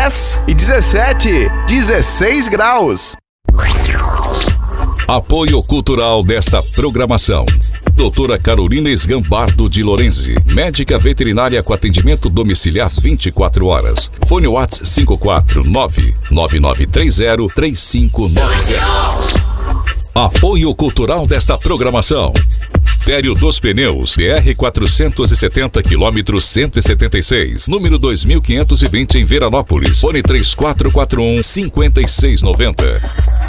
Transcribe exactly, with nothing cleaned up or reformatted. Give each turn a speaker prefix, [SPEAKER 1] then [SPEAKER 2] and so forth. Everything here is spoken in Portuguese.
[SPEAKER 1] dez e dezessete, dezesseis graus.
[SPEAKER 2] Apoio cultural desta programação: doutora Carolina Esgambardo de Lorenzi, médica veterinária com atendimento domiciliar vinte e quatro horas. Fone WhatsApp cinco quatro nove, nove nove três zero, três cinco nove zero. Apoio cultural desta programação: Tério dos Pneus, B R quatrocentos e setenta, quilômetro cento e setenta e seis, número dois mil quinhentos e vinte, em Veranópolis. Fone três quatro quatro um, cinco seis nove zero.